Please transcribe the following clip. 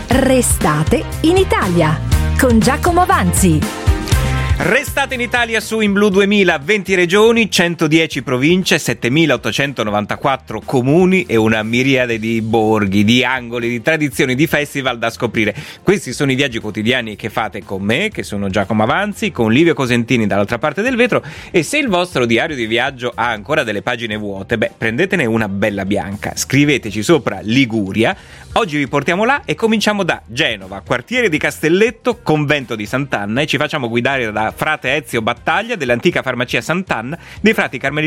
Restate in Italia con Giacomo Avanzi. Restate in Italia su In Blu 2000, 20 regioni, 110 province, 7.894 comuni e una miriade di borghi, di angoli, di tradizioni, di festival da scoprire. Questi sono i viaggi quotidiani che fate con me, che sono Giacomo Avanzi, con Livio Cosentini dall'altra parte del vetro. E se il vostro diario di viaggio ha ancora delle pagine vuote, prendetene una bella bianca, scriveteci sopra Liguria. Oggi vi portiamo là e cominciamo da Genova, quartiere di Castelletto, convento di Sant'Anna, e ci facciamo guidare da frate Ezio Battaglia dell'antica farmacia Sant'Anna dei frati carmelitani